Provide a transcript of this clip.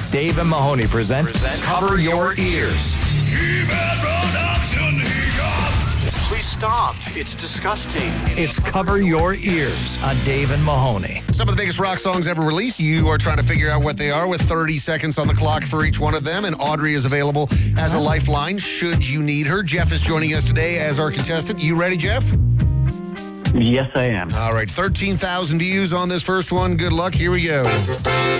Dave and Mahoney present Cover Your Ears. Please stop. It's disgusting. It's Cover Your Ears on Dave and Mahoney. Some of the biggest rock songs ever released. You are trying to figure out what they are with 30 seconds on the clock for each one of them. And Audrey is available as a lifeline should you need her. Jeff is joining us today as our contestant. You ready, Jeff? Yes, I am. All right, 13,000 views on this first one. Good luck. Here we go.